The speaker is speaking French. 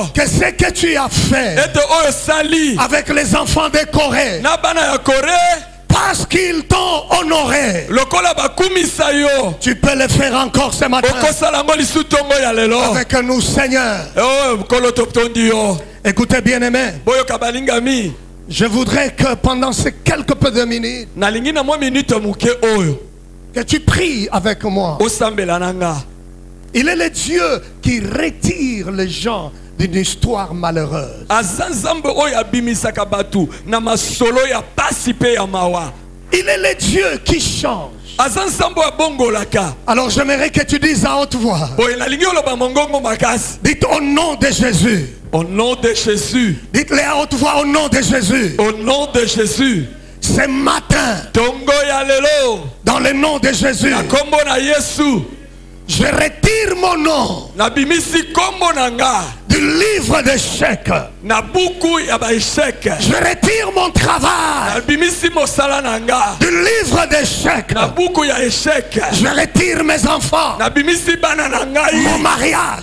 que ce que tu as fait avec les enfants de Corée, parce qu'ils t'ont honoré, tu peux le faire encore ce matin avec nous, Seigneur. Écoutez, bien-aimés, je voudrais que pendant ces quelques peu de minutes, que tu pries avec moi. Il est le Dieu qui retire les gens d'une histoire malheureuse. Il est le Dieu qui change. Alors j'aimerais que tu dises à haute voix. Dites au nom de Jésus. Au nom de Jésus. Dites-le à haute voix, au nom de Jésus. Au nom de Jésus. Ce matin, dans le nom de Jésus, je retire mon nom du livre d'échecs. Je retire mon travail du livre d'échecs. Je retire mes enfants, mon mariage,